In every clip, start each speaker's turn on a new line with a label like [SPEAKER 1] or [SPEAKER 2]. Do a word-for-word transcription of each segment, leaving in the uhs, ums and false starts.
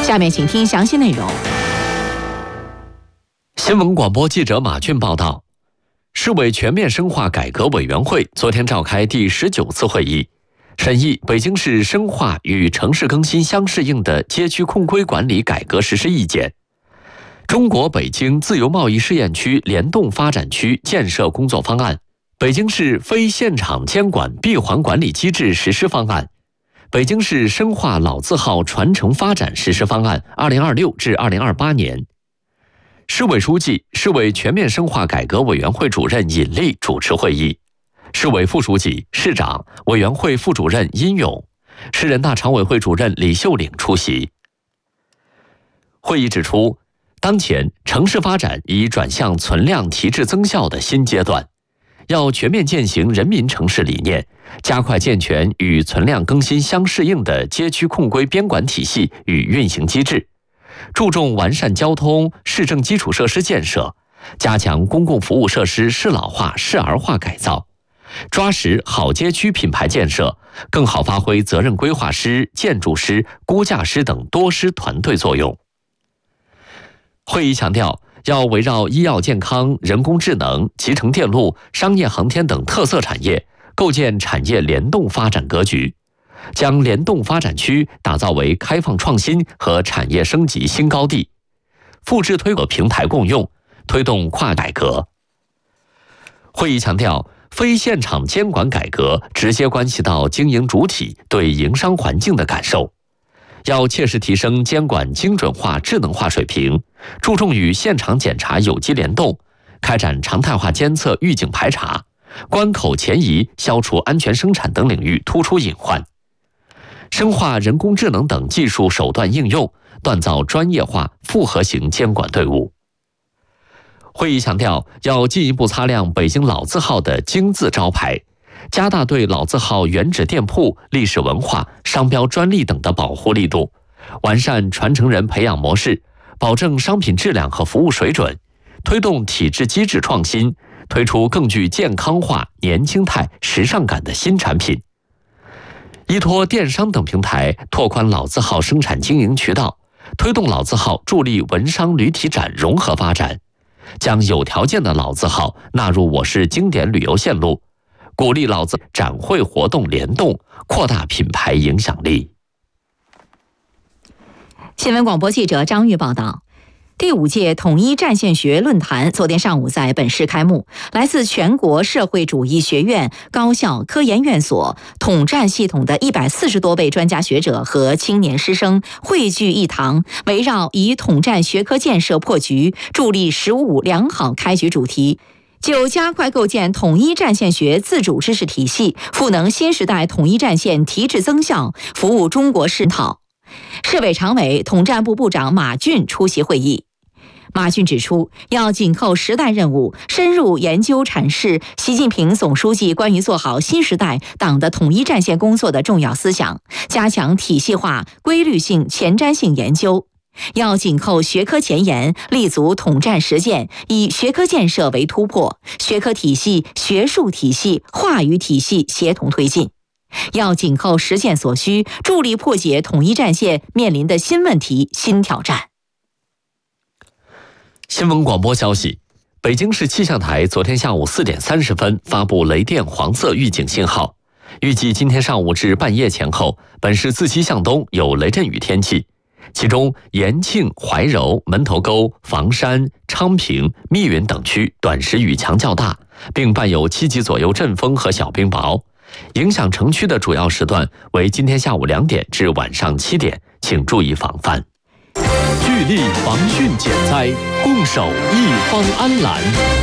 [SPEAKER 1] 下面请听详细内容。
[SPEAKER 2] 新闻广播记者马俊报道，市委全面深化改革委员会昨天召开第十九次会议，审议北京市深化与城市更新相适应的街区控规管理改革实施意见、中国北京自由贸易试验区联动发展区建设工作方案、北京市非现场监管闭环管理机制实施方案、北京市深化老字号传承发展实施方案二零二六至二零二八年。市委书记、市委全面深化改革委员会主任尹力主持会议，市委副书记、市长、委员会副主任殷勇，市人大常委会主任李秀岭出席。会议指出，当前城市发展已转向存量提质增效的新阶段，要全面践行人民城市理念，加快健全与存量更新相适应的街区控规编管体系与运行机制，注重完善交通、市政基础设施建设，加强公共服务设施适老化、适儿化改造，抓实好街区品牌建设，更好发挥责任规划师、建筑师、估价师等多师团队作用。会议强调，要围绕医药健康、人工智能、集成电路、商业航天等特色产业，构建产业联动发展格局，将联动发展区打造为开放创新和产业升级新高地，复制推广平台共用，推动跨改革。会议强调，非现场监管改革直接关系到经营主体对营商环境的感受，要切实提升监管精准化、智能化水平，注重与现场检查有机联动，开展常态化监测、预警排查，关口前移，消除安全生产等领域突出隐患，深化人工智能等技术手段应用，锻造专业化复合型监管队伍。会议强调，要进一步擦亮北京老字号的京字招牌，加大对老字号原址店铺、历史文化、商标专利等的保护力度，完善传承人培养模式，保证商品质量和服务水准，推动体制机制创新，推出更具健康化、年轻态、时尚感的新产品。依托电商等平台，拓宽老字号生产经营渠道，推动老字号助力文商旅体展融合发展，将有条件的老字号纳入我市经典旅游线路，鼓励老字展会活动联动，扩大品牌影响力。
[SPEAKER 1] 新闻广播记者张玉报道。第五届统一战线学论坛昨天上午在本市开幕，来自全国社会主义学院、高校、科研院所、统战系统的一百四十多位专家学者和青年师生汇聚一堂，围绕以统战学科建设破局，助力“十五五”良好开局主题，就加快构建统一战线学自主知识体系，赋能新时代统一战线提质增效，服务中国市讨。市委常委、统战部部长马俊出席会议。马俊指出，要紧扣时代任务，深入研究阐释习近平总书记关于做好新时代党的统一战线工作的重要思想，加强体系化、规律性、前瞻性研究。要紧扣学科前沿，立足统战实践，以学科建设为突破，学科体系、学术体系、话语体系协同推进。要紧扣实践所需，助力破解统一战线面临的新问题、新挑战。
[SPEAKER 2] 新闻广播消息，北京市气象台昨天下午四点三十分发布雷电黄色预警信号，预计今天上午至半夜前后，本市自西向东有雷阵雨天气，其中延庆、怀柔、门头沟、房山、昌平、密云等区短时雨强较大，并伴有七级左右阵风和小冰雹。影响城区的主要时段为今天下午两点至晚上七点，请注意防范。聚力防汛减灾，共守一方安澜。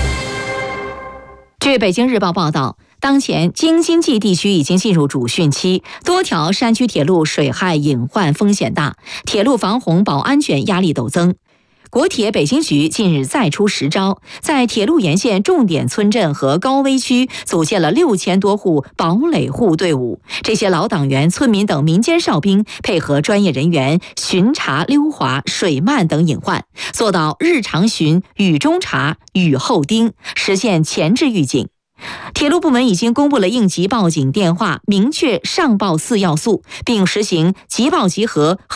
[SPEAKER 1] 据北京日报报道，当前京津冀地区已经进入主汛期，多条山区铁路水害隐患风险大，铁路防洪保安全压力陡增。国铁北京局近日再出实招，在铁路沿线重点村镇和高危区组建了六千多户堡垒户队伍，这些老党员、村民等民间哨兵配合专业人员巡查溜滑、水漫等隐患，做到日常巡、雨中查、雨后盯，实现前置预警。铁路部门已经公布了应急报警电话，明确上报四要素，并实行即报即合